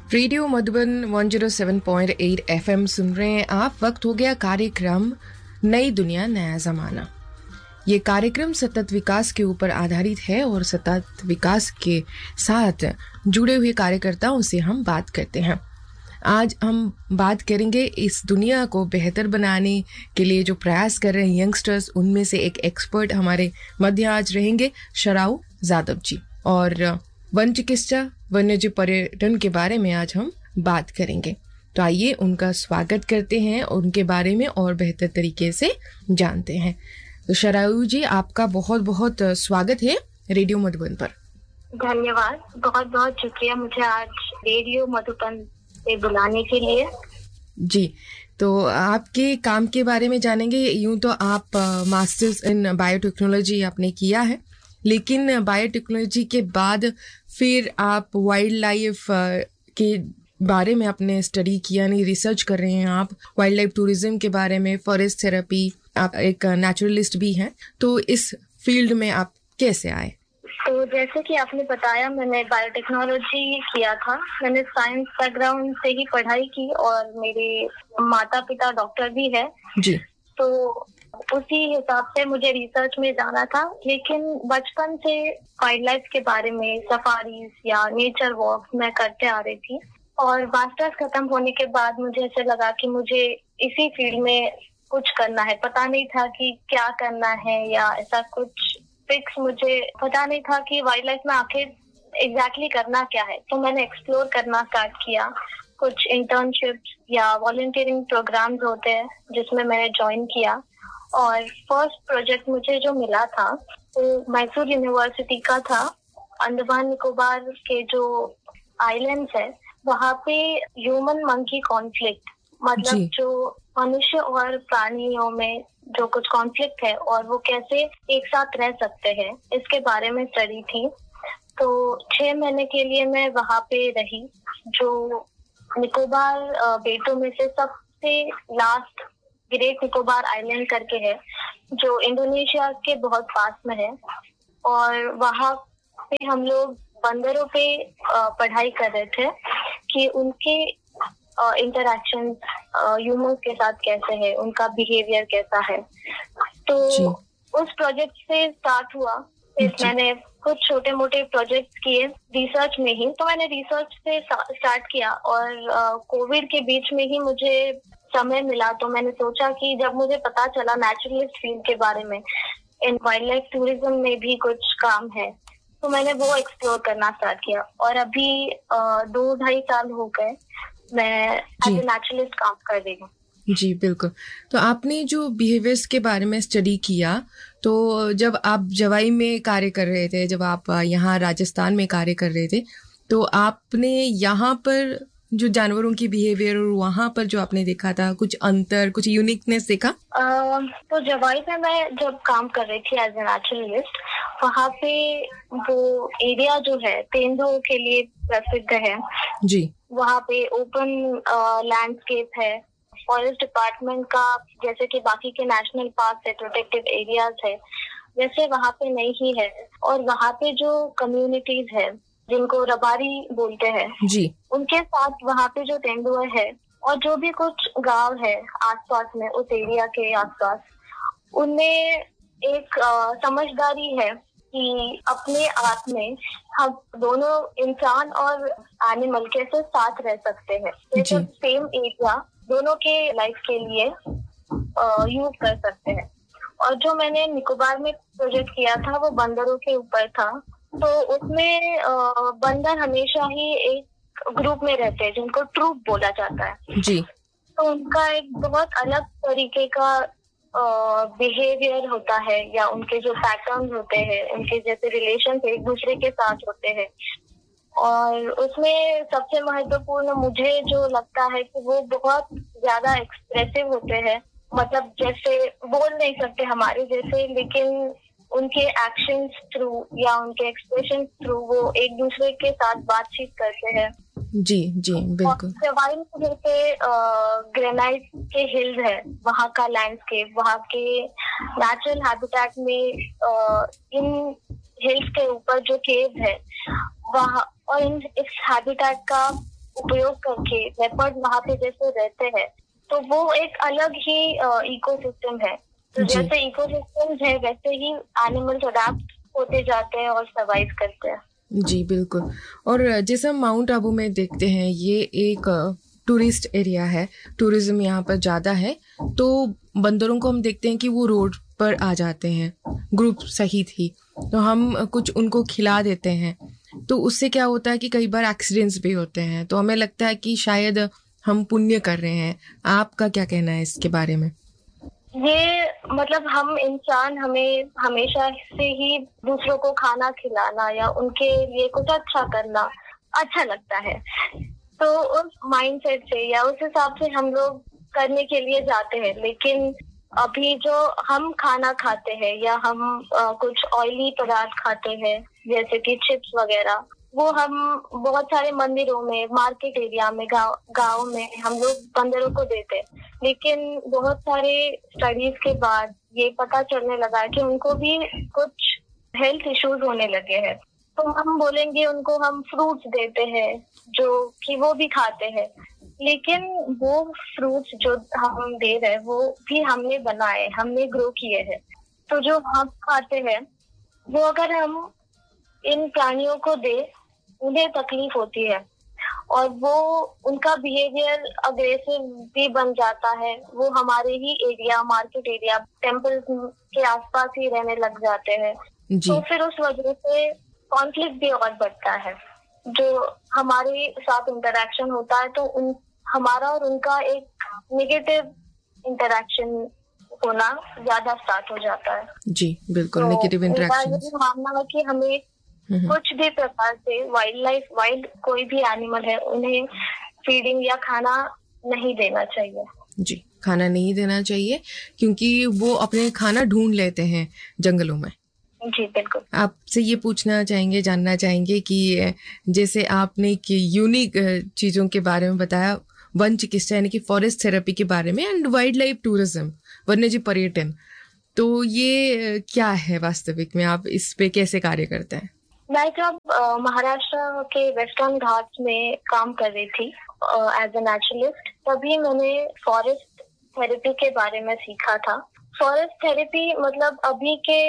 Radio Madhuban 107.8 FM सुन रहे हैं आप। वक्त हो गया कार्यक्रम नई दुनिया नया जमाना। ये कार्यक्रम सतत विकास के ऊपर आधारित है और सतत विकास के साथ जुड़े हुए कार्यकर्ताओं से हम बात करते हैं। आज हम बात करेंगे इस दुनिया को बेहतर बनाने के लिए जो प्रयास कर रहे हैं यंगस्टर्स, उनमें से एक एक्सपर्ट हमारे मध्य आज रहेंगे शराउ जादव जी, और वन चिकित्सा वन्यजीव पर्यटन के बारे में आज हम बात करेंगे। तो आइए उनका स्वागत करते हैं और उनके बारे में और बेहतर तरीके से जानते हैं। तो शराउ जी, आपका बहुत बहुत स्वागत है रेडियो मधुबन पर। धन्यवाद, बहुत बहुत शुक्रिया मुझे आज रेडियो मधुबन से बुलाने के लिए। जी, तो आपके काम के बारे में जानेंगे। यूं तो आप मास्टर्स इन बायोटेक्नोलॉजी आपने किया है, लेकिन बायोटेक्नोलॉजी के बाद फिर आप वाइल्ड लाइफ के बारे में आपने स्टडी किया, नहीं रिसर्च कर रहे हैं आप वाइल्ड लाइफ टूरिज्म के बारे में, फॉरेस्ट थेरेपी, आप एक नेचुरलिस्ट भी हैं। तो इस फील्ड में आप कैसे आए? तो जैसे कि आपने बताया, मैंने बायोटेक्नोलॉजी किया था। मैंने साइंस बैकग्राउंड से ही पढ़ाई की और मेरे माता पिता डॉक्टर भी है जी। तो उसी हिसाब से मुझे रिसर्च में जाना था। लेकिन बचपन से वाइल्ड लाइफ के बारे में सफारीज या नेचर वॉक मैं करते आ रही थी, और मास्टर्स खत्म होने के बाद मुझे ऐसे लगा कि मुझे इसी फील्ड में कुछ करना है। पता नहीं था कि क्या करना है या ऐसा कुछ फिक्स मुझे पता नहीं था कि वाइल्ड लाइफ में आखिर एग्जैक्टली करना क्या है। तो मैंने एक्सप्लोर करना स्टार्ट किया। कुछ इंटर्नशिप्स या वॉलंटियरिंग प्रोग्राम्स होते हैं जिसमें मैंने ज्वाइन किया, और फर्स्ट प्रोजेक्ट मुझे जो मिला था वो मैसूर यूनिवर्सिटी का था। अंडमान निकोबार के जो आइलैंड्स है वहाँ पे ह्यूमन मंकी कॉन्फ्लिक्ट, मतलब जो मनुष्य और प्राणियों में जो कुछ कॉन्फ्लिक्ट है और वो कैसे एक साथ रह सकते हैं, इसके बारे में स्टडी थी। तो 6 महीने के लिए मैं वहाँ पे रही, जो निकोबार बेटों में से सबसे लास्ट ग्रेट निकोबार आइलैंड करके है, जो इंडोनेशिया के बहुत पास में है। और वहाँ पे हम लोग बंदरों पे पढ़ाई कर रहे थे कि उनके इंटरैक्शन ह्यूमंस के साथ कैसे है, उनका बिहेवियर कैसा है। तो उस प्रोजेक्ट से स्टार्ट हुआ। फिर मैंने कुछ छोटे मोटे प्रोजेक्ट किए रिसर्च में ही। तो मैंने रिसर्च से स्टार्ट किया, और कोविड के बीच में ही मुझे समय मिला। तो मैंने सोचा कि जब मुझे पता चला नेचुरलिस्ट फील्ड के बारे में, इन वाइल्ड लाइफ टूरिज्म में भी कुछ काम है, तो मैंने वो एक्सप्लोर करना स्टार्ट किया। और अभी 2-2.5 साल हो गए मैं एज ए नेचुरलिस्ट काम कर रही हूँ। जी बिल्कुल। तो आपने जो बिहेवियर्स के बारे में स्टडी किया, तो जब आप जवाई में कार्य कर रहे थे, जब आप यहाँ राजस्थान में कार्य कर रहे थे, तो आपने यहाँ पर जो जानवरों की बिहेवियर और वहाँ पर जो आपने देखा था, कुछ अंतर, कुछ यूनिकनेस देखा? तो जवाई में मैं जब काम कर रही थी एज ए नेचुरलिस्ट, वहाँ पे वो एरिया जो है तेंदुओं के लिए प्रसिद्ध है जी। वहाँ पे ओपन लैंडस्केप है। फॉरेस्ट डिपार्टमेंट का जैसे कि बाकी के नेशनल पार्क है, प्रोटेक्टेड एरियाज है, वैसे वहाँ पे नहीं है। और वहाँ पे जो कम्युनिटीज है जिनको रबारी बोलते हैं जी, उनके साथ वहाँ पे जो तेंदुआ है और जो भी कुछ गांव है आसपास में, उस एरिया के आसपास, उनमें एक समझदारी है कि अपने आप में हम दोनों इंसान और एनिमल कैसे साथ रह सकते हैं, जैसे सेम एरिया दोनों के लाइफ के लिए यूज कर सकते हैं। और जो मैंने निकोबार में प्रोजेक्ट किया था वो बंदरों के ऊपर था। तो उसमें बंदर हमेशा ही एक ग्रुप में रहते हैं जिनको ट्रूप बोला जाता है जी। तो उनका एक बहुत अलग तरीके का बिहेवियर होता है, या उनके जो पैटर्न होते हैं, उनके जैसे रिलेशन एक दूसरे के साथ होते हैं। और उसमें सबसे महत्वपूर्ण मुझे जो लगता है कि वो बहुत ज्यादा एक्सप्रेसिव होते हैं, मतलब जैसे बोल नहीं सकते हमारे जैसे, लेकिन उनके एक्शंस थ्रू या उनके एक्सप्रेशन थ्रू वो एक दूसरे के साथ बातचीत करते हैं। जी जी बिल्कुल। वाइल्ड जैसे ग्रेनाइट के हिल्स है, वहाँ का लैंडस्केप, वहाँ के नेचुरल हैबिटेट में इन हिल्स के ऊपर जो केव है वहाँ, और इस हैबिटेट का उपयोग करके लेपर्ड वहाँ पे जैसे रहते हैं, तो वो एक अलग ही इकोसिस्टम है। तो जैसे इकोसिस्टम है वैसे ही एनिमल्स अडैप्ट होते जाते हैं और सर्वाइव करते हैं। जी बिल्कुल। और जैसे हम माउंट आबू में देखते हैं, ये एक टूरिस्ट एरिया है, टूरिज्म यहाँ पर ज़्यादा है, तो बंदरों को हम देखते हैं कि वो रोड पर आ जाते हैं ग्रुप सहित ही, तो हम कुछ उनको खिला देते हैं, तो उससे क्या होता है कि कई बार एक्सीडेंट्स भी होते हैं, तो हमें लगता है कि शायद हम पुण्य कर रहे हैं। आपका क्या कहना है इसके बारे में? ये मतलब हम इंसान हमें हमेशा से ही दूसरों को खाना खिलाना या उनके लिए कुछ अच्छा करना अच्छा लगता है। तो उस माइंडसेट से या उस हिसाब से हम लोग करने के लिए जाते हैं। लेकिन अभी जो हम खाना खाते हैं या हम कुछ ऑयली पदार्थ खाते हैं जैसे कि चिप्स वगैरह, वो हम बहुत सारे मंदिरों में, मार्केट एरिया में, गाँव में हम लोग बंदरों को देते हैं। लेकिन बहुत सारे स्टडीज के बाद ये पता चलने लगा कि उनको भी कुछ हेल्थ इश्यूज होने लगे हैं। तो हम बोलेंगे उनको हम फ्रूट्स देते हैं जो कि वो भी खाते हैं, लेकिन वो फ्रूट्स जो हम दे रहे हैं वो भी हमने बनाए, हमने ग्रो किए हैं। तो जो हम खाते हैं वो अगर हम इन प्राणियों को दे, उन्हें तकलीफ होती है और वो उनका बिहेवियर अग्रेसिव भी बन जाता है। वो हमारे ही एरिया, मार्केट एरिया, टेम्पल के आसपास ही रहने लग जाते हैं। तो फिर उस वजह से कॉन्फ्लिक्ट भी और बढ़ता है। जो हमारे साथ इंटरेक्शन होता है तो हमारा और उनका एक नेगेटिव इंटरेक्शन होना ज्यादा स्टार्ट हो जाता है। जी बिल्कुल, नेगेटिव इंटरेक्शंस। मेरा मानना है कि हमें कुछ भी प्रकार से वाइल्ड कोई भी एनिमल है उन्हें फीडिंग या खाना नहीं देना चाहिए। जी, खाना नहीं देना चाहिए क्योंकि वो अपने खाना ढूंढ लेते हैं जंगलों में। जी बिल्कुल। आपसे ये पूछना चाहेंगे, जानना चाहेंगे कि जैसे आपने कि यूनिक चीज़ों के बारे में बताया, वन चिकित्सा यानी कि फॉरेस्ट थेरेपी के बारे में, एंड वाइल्ड लाइफ टूरिज्म, वन्यजीव पर्यटन, तो ये क्या है वास्तविक में? आप इस पे कैसे कार्य करते हैं? मैं जब महाराष्ट्र के वेस्टर्न घाट्स में काम कर रही थी एज ए नेचुरलिस्ट, तभी मैंने फॉरेस्ट थेरेपी के बारे में सीखा था। फॉरेस्ट थेरेपी मतलब अभी के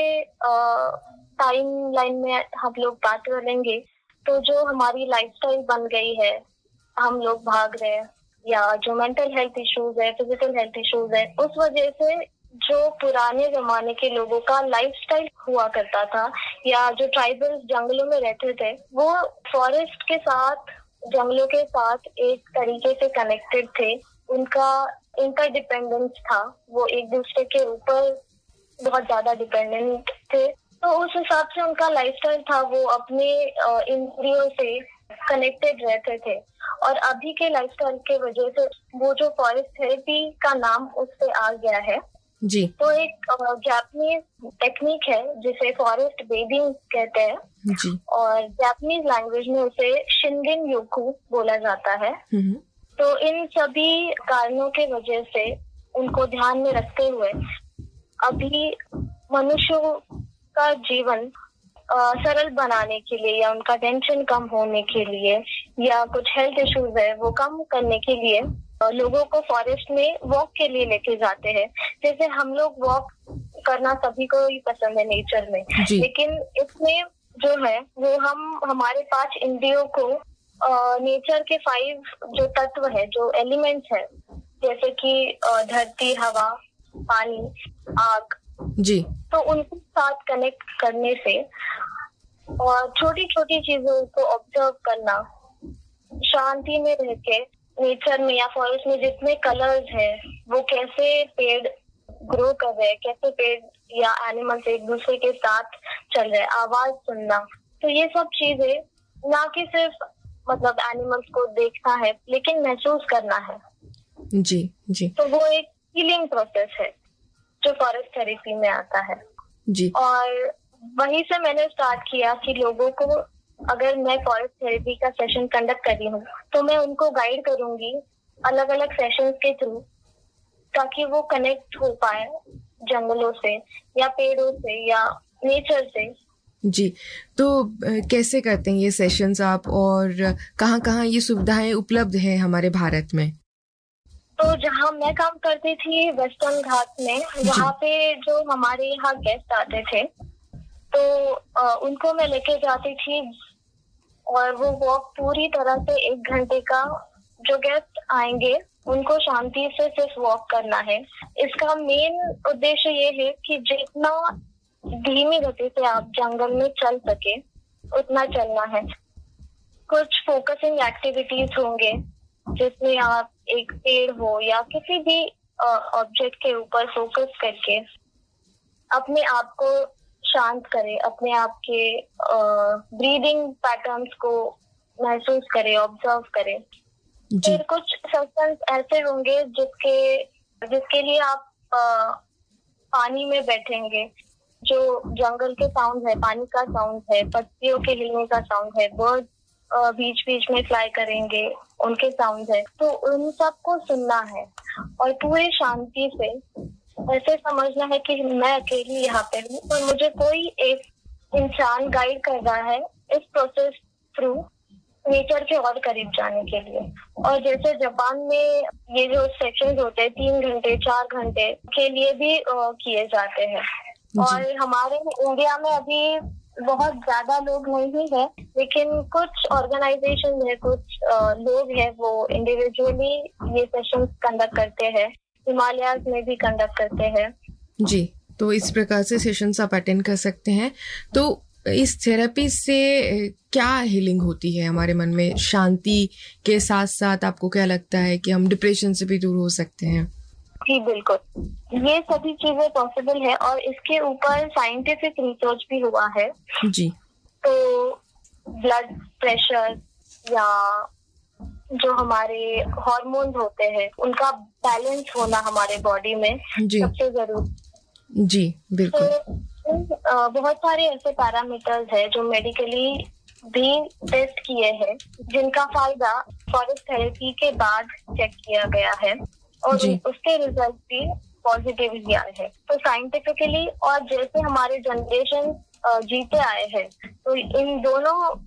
टाइम लाइन में हम लोग बात करेंगे तो जो हमारी लाइफस्टाइल बन गई है, हम लोग भाग रहे हैं, या जो मेंटल हेल्थ इश्यूज है, फिजिकल हेल्थ इश्यूज है, उस वजह से जो पुराने जमाने के लोगों का लाइफस्टाइल हुआ करता था या जो ट्राइबल्स जंगलों में रहते थे, वो फॉरेस्ट के साथ, जंगलों के साथ एक तरीके से कनेक्टेड थे। उनका इंटरडिपेंडेंस था, वो एक दूसरे के ऊपर बहुत ज्यादा डिपेंडेंट थे। तो उस हिसाब से उनका लाइफस्टाइल था, वो अपने इंद्रियों से कनेक्टेड रहते थे। और अभी के लाइफस्टाइल के वजह से वो जो फॉरेस्ट थेरेपी का नाम उससे आ गया है जी। तो एक जापानीज टेक्निक है जिसे फॉरेस्ट बेदिंग कहते हैं जी। और जापानीज लैंग्वेज में उसे शिनगिन योकू बोला जाता है। तो इन सभी कारणों के वजह से उनको ध्यान में रखते हुए अभी मनुष्यों का जीवन सरल बनाने के लिए या उनका टेंशन कम होने के लिए या कुछ हेल्थ इश्यूज है वो कम करने के लिए लोगों को फॉरेस्ट में वॉक के लिए लेके जाते हैं। जैसे हम लोग वॉक करना सभी को ही पसंद है नेचर में, लेकिन इसमें जो है वो हम हमारे 5 इंद्रियों को नेचर के 5 जो तत्व है, जो एलिमेंट्स है, जैसे कि धरती, हवा, पानी, आग जी, तो उनके साथ कनेक्ट करने से और छोटी छोटी चीजों को ऑब्जर्व करना, शांति में रह के नेचर में या फॉरेस्ट में जितने कलर्स है वो कैसे पेड़ ग्रो कर रहे हैं, कैसे पेड़ या एनिमल्स एक दूसरे के साथ चल रहे, आवाज सुनना, तो ये सब चीजें ना कि सिर्फ मतलब एनिमल्स को देखना है लेकिन महसूस करना है। जी जी। तो वो एक हीलिंग प्रोसेस है जो फॉरेस्ट थेरेपी में आता है जी। और वहीं से मैंने स्टार्ट किया कि लोगों को, अगर मैं फॉरेस्ट थेरेपी का सेशन कंडक्ट कर रही हूँ तो मैं उनको गाइड करूंगी अलग अलग सेशंस के थ्रू, ताकि वो कनेक्ट हो पाए जंगलों से या पेड़ों से या नेचर से, जी, तो कैसे करते हैं ये सेशंस आप, और कहाँ-कहाँ ये सुविधाएं उपलब्ध हैं हमारे भारत में? तो जहाँ मैं काम करती थी वेस्टर्न घाट में, जी। वहाँ पे जो हमारे यहाँ गेस्ट आते थे, तो उनको मैं लेके जाती थी और वो वॉक पूरी तरह से 1 घंटे का, जो गेस्ट आएंगे उनको शांति से सिर्फ वॉक करना है। इसका मेन उद्देश्य ये है कि जितना धीमी गति से आप जंगल में चल सके उतना चलना है। कुछ फोकसिंग एक्टिविटीज होंगे जिसमें आप एक पेड़ हो या किसी भी ऑब्जेक्ट के ऊपर फोकस करके अपने आप को शांत करें, अपने आप के ब्रीदिंग पैटर्न्स को महसूस करें, ऑब्जर्व करें। जी। फिर कुछ सेशंस ऐसे होंगे जिसके लिए आप पानी में बैठेंगे। जो जंगल के साउंड है, पानी का साउंड है, पत्तियों के हिलने का साउंड है, बर्ड बीच बीच में फ्लाई करेंगे, उनके साउंड है, तो उन सबको सुनना है और पूरी शांति से ऐसे समझना है कि मैं अकेली यहाँ पे हूँ और मुझे कोई एक इंसान गाइड कर रहा है इस प्रोसेस थ्रू नेचर के और करीब जाने के लिए। और जैसे जापान में ये जो सेक्शंस होते हैं 3 घंटे 4 घंटे के लिए भी किए जाते हैं। और हमारे इंडिया में अभी बहुत ज्यादा लोग नहीं है, लेकिन कुछ ऑर्गेनाइजेशन है, कुछ लोग हैं वो इंडिविजुअली ये सेशंस कंडक्ट करते हैं, हिमालयाज में भी कंडक्ट करते हैं। जी, तो इस प्रकार से सेशंस आप अटेंड कर सकते हैं। तो इस थेरेपी से क्या हीलिंग होती है हमारे मन में? शांति के साथ साथ आपको क्या लगता है कि हम डिप्रेशन से भी दूर हो सकते हैं? जी बिल्कुल, ये सभी चीजें पॉसिबल है और इसके ऊपर साइंटिफिक रिसर्च भी हुआ है। जी। तो ब्लड प्रेशर या जो हमारे हार्मोन्स होते हैं उनका बैलेंस होना हमारे बॉडी में सबसे जरूरी। जी बिल्कुल। तो बहुत सारे ऐसे पैरामीटर्स है जो मेडिकली भी टेस्ट किए हैं, जिनका फायदा फॉरेस्ट थेरेपी के बाद चेक किया गया है और उसके रिजल्ट भी पॉजिटिव ही आए हैं। तो साइंटिफिकली और जैसे हमारे जनरेशन जीते आए हैं, तो इन दोनों